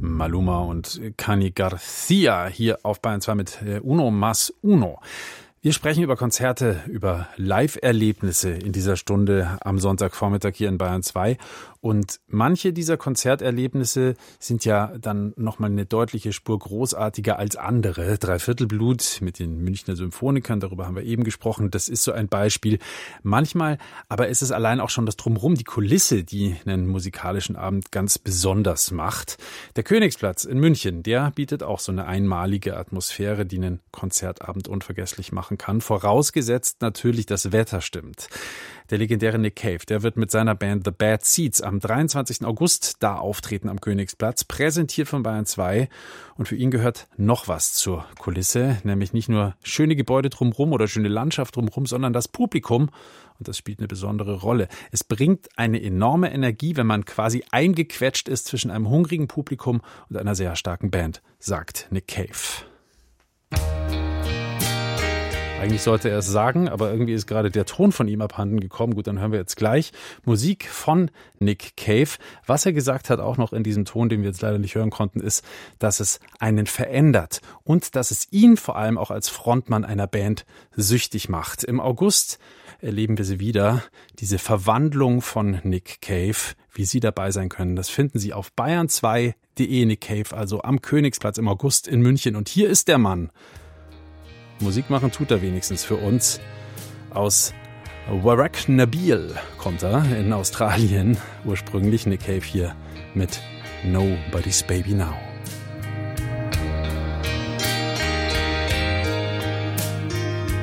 Maluma und Kani Garcia hier auf Bayern 2 mit Uno Mas Uno. Wir sprechen über Konzerte, über Live-Erlebnisse in dieser Stunde am Sonntagvormittag hier in Bayern 2. Und manche dieser Konzerterlebnisse sind ja dann nochmal eine deutliche Spur großartiger als andere. Dreiviertelblut mit den Münchner Symphonikern, darüber haben wir eben gesprochen. Das ist so ein Beispiel. Manchmal aber ist es allein auch schon das Drumherum, die Kulisse, die einen musikalischen Abend ganz besonders macht. Der Königsplatz in München, der bietet auch so eine einmalige Atmosphäre, die einen Konzertabend unvergesslich machen kann. Vorausgesetzt natürlich, das Wetter stimmt. Der legendäre Nick Cave, der wird mit seiner Band The Bad Seeds am 23. August da auftreten am Königsplatz, präsentiert von Bayern 2. Und für ihn gehört noch was zur Kulisse, nämlich nicht nur schöne Gebäude drumherum oder schöne Landschaft drumherum, sondern das Publikum. Und das spielt eine besondere Rolle. Es bringt eine enorme Energie, wenn man quasi eingequetscht ist zwischen einem hungrigen Publikum und einer sehr starken Band, sagt Nick Cave. Eigentlich sollte er es sagen, aber irgendwie ist gerade der Ton von ihm abhanden gekommen. Gut, dann hören wir jetzt gleich Musik von Nick Cave. Was er gesagt hat, auch noch in diesem Ton, den wir jetzt leider nicht hören konnten, ist, dass es einen verändert und dass es ihn vor allem auch als Frontmann einer Band süchtig macht. Im August erleben wir sie wieder, diese Verwandlung von Nick Cave. Wie Sie dabei sein können, das finden Sie auf bayern2.de. Nick Cave, also am Königsplatz im August in München. Und hier ist der Mann. Musik machen tut er wenigstens für uns. Aus Warrak Nabil kommt er in Australien. Ursprünglich Nick Cave hier mit Nobody's Baby Now.